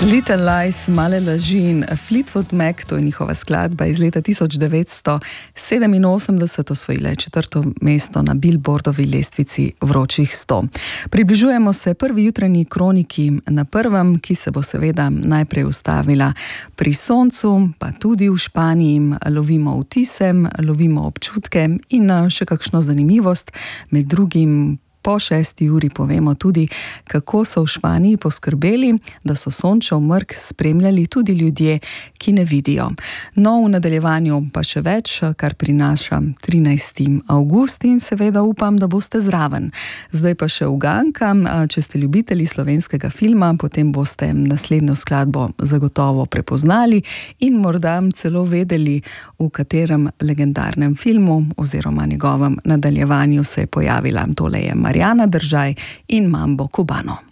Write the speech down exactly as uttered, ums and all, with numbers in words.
Little Lies, male laži in Fleetwood Mac, to je njihova skladba iz leta tisoč devetsto sedeminosemdeset, osvojila četrto mesto na Billboardovi lestvici vročih sto. Približujemo se prvi jutranji kroniki na prvem, ki se bo seveda najprej ustavila pri soncu, pa tudi v Španiji. Lovimo vtise, lovimo občutke in še kakšno zanimivost, med drugim po šesti uri povemo tudi, kako so v Španiji poskrbeli, da so sončev mrk spremljali tudi ljudje, ki ne vidijo. No, v nadaljevanju pa še več, kar prinaša trinajsti avgust in seveda upam, da boste zraven. Zdaj pa še uganka, če ste ljubitelji slovenskega filma, potem boste naslednjo skladbo zagotovo prepoznali in morda celo vedeli, v katerem legendarnem filmu oziroma njegovem nadaljevanju se je pojavila. Tole je Marjana Držaj in Mambo Cubano.